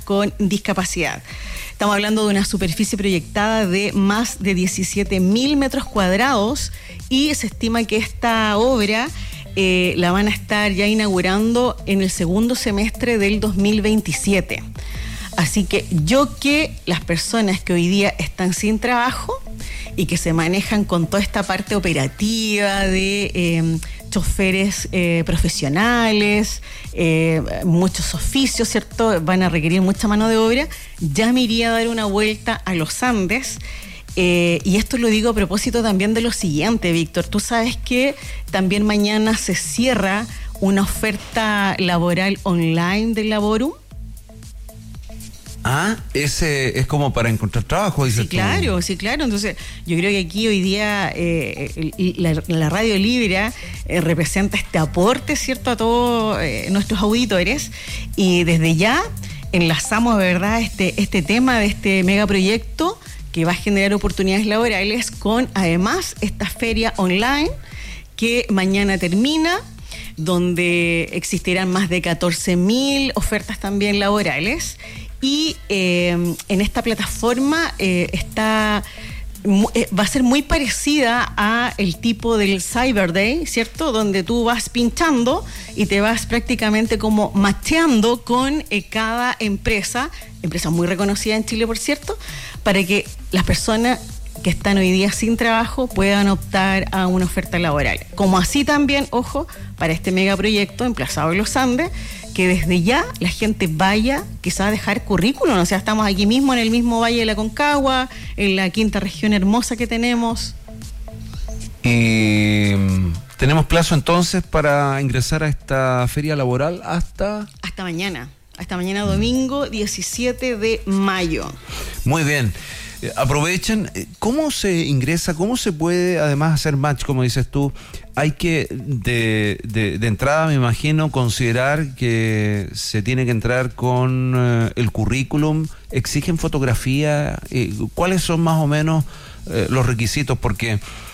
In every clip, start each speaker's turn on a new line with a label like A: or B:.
A: con discapacidad. Estamos hablando de una superficie proyectada de más de 17.000 metros cuadrados y se estima que esta obra la van a estar ya inaugurando en el segundo semestre del 2027. Así que las personas que hoy día están sin trabajo y que se manejan con toda esta parte operativa de choferes profesionales, muchos oficios, ¿cierto? Van a requerir mucha mano de obra. Ya me iría a dar una vuelta a los Andes. Y esto lo digo a propósito también de lo siguiente, Víctor. Tú sabes que también mañana se cierra una oferta laboral online del Laborum.
B: Ese es como para encontrar trabajo, dices tú.
A: Sí, claro. Entonces, yo creo que aquí hoy día la Radio Libra representa este aporte, ¿cierto?, a todos nuestros auditores. Y desde ya enlazamos, de verdad, este tema de este megaproyecto que va a generar oportunidades laborales con, además, esta feria online que mañana termina, donde existirán más de 14.000 ofertas también laborales. Y en esta plataforma va a ser muy parecida a el tipo del Cyber Day, ¿cierto? Donde tú vas pinchando y te vas prácticamente como macheando con cada empresa muy reconocida en Chile, por cierto, para que las personas que están hoy día sin trabajo puedan optar a una oferta laboral. Como así también, ojo, para este megaproyecto emplazado en los Andes, que desde ya la gente vaya quizás a dejar currículum. O sea, estamos aquí mismo en el mismo Valle de la Concagua, en la quinta región hermosa que tenemos.
B: Y tenemos plazo entonces para ingresar a esta feria laboral hasta
A: mañana. Hasta mañana domingo 17 de mayo.
B: Muy bien. Aprovechen. ¿Cómo se ingresa? ¿Cómo se puede además hacer match, como dices tú? Hay que, de entrada, me imagino, considerar que se tiene que entrar con el currículum. ¿Exigen fotografía? ¿Cuáles son más o menos los requisitos? Porque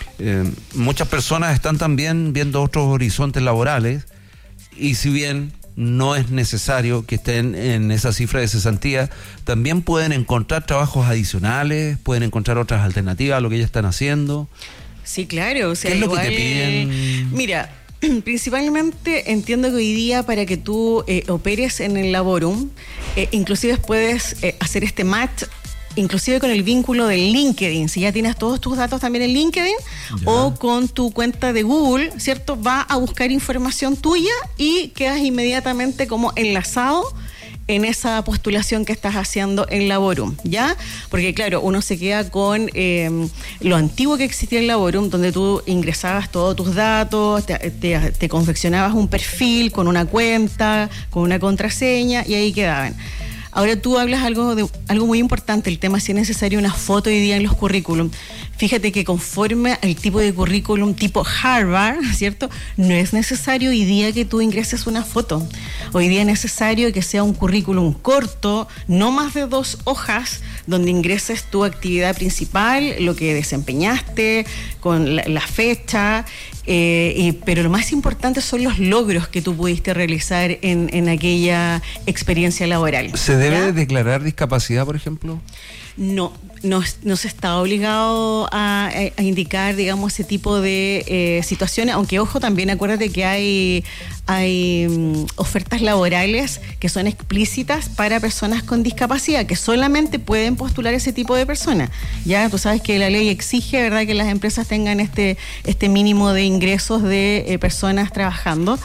B: muchas personas están también viendo otros horizontes laborales y si bien no es necesario que estén en esa cifra de cesantía, también pueden encontrar trabajos adicionales, pueden encontrar otras alternativas a lo que ya están haciendo.
A: Sí, claro. O sea,
B: ¿qué es lo que te piden?
A: Mira, principalmente entiendo que hoy día para que tú operes en el Laborum, inclusive puedes hacer este match inclusive con el vínculo del LinkedIn, si ya tienes todos tus datos también en LinkedIn, ya, o con tu cuenta de Google, ¿cierto? Va a buscar información tuya y quedas inmediatamente como enlazado en esa postulación que estás haciendo en Laborum, ¿ya? Porque claro, uno se queda con lo antiguo que existía en Laborum, donde tú ingresabas todos tus datos, te confeccionabas un perfil con una cuenta, con una contraseña, y ahí quedaban. Ahora tú hablas algo muy importante, el tema si es necesario una foto hoy día en los currículum. Fíjate que conforme al tipo de currículum tipo Harvard, ¿cierto? No es necesario hoy día que tú ingreses una foto. Hoy día es necesario que sea un currículum corto, no más de 2 hojas, donde ingreses tu actividad principal, lo que desempeñaste, con la fecha, pero lo más importante son los logros que tú pudiste realizar en aquella experiencia laboral.
B: ¿Se debe declarar discapacidad, por ejemplo?
A: No se está obligado a indicar, digamos, ese tipo de situaciones, aunque ojo, también acuérdate que hay ofertas laborales que son explícitas para personas con discapacidad, que solamente pueden postular ese tipo de personas. Ya tú sabes que la ley exige, ¿verdad?, que las empresas tengan este mínimo de ingresos de personas trabajando.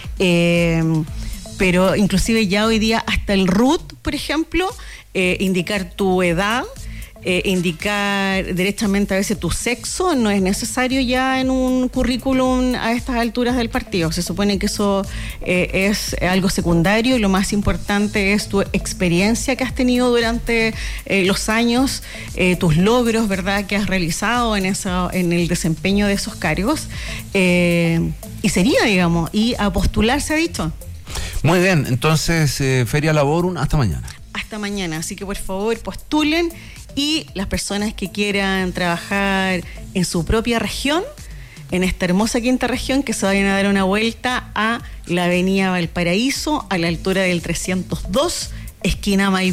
A: Pero inclusive ya hoy día hasta el RUT, por ejemplo, indicar tu edad, indicar derechamente a veces tu sexo, no es necesario ya en un currículum a estas alturas del partido. Se supone que eso es algo secundario y lo más importante es tu experiencia que has tenido durante los años, tus logros, ¿verdad?, que has realizado en el desempeño de esos cargos. Y sería, digamos, y a postular se ha dicho.
B: Muy bien, entonces Feria Laborum hasta mañana.
A: Hasta mañana, así que por favor postulen, y las personas que quieran trabajar en su propia región, en esta hermosa quinta región, que se vayan a dar una vuelta a la avenida Valparaíso, a la altura del 302, esquina Maipú.